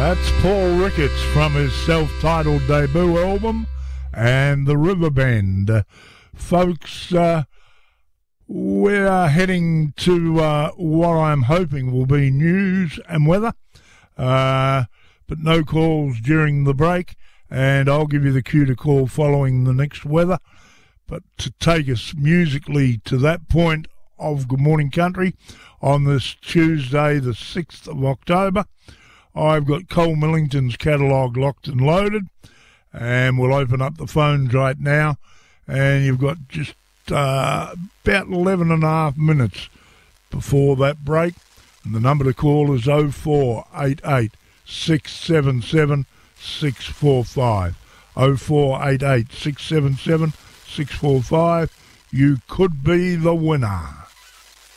That's Paul Ricketts from his self-titled debut album and the Riverbend. Folks, we're heading to what I'm hoping will be news and weather, but no calls during the break, and I'll give you the cue to call following the next weather. But to take us musically to that point of Good Morning Country on this Tuesday, the 6th of October, I've got Cole Millington's catalogue locked and loaded, and we'll open up the phones right now, and you've got just about 11 and a half minutes before that break, and the number to call is 0488 677 645. 0488 677 645. You could be the winner.